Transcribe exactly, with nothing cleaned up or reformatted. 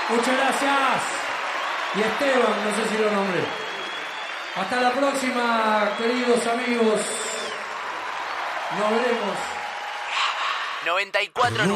Muchas gracias. Y Esteban, no sé si lo nombré. Hasta la próxima, queridos amigos. Nos veremos. noventa y cuatro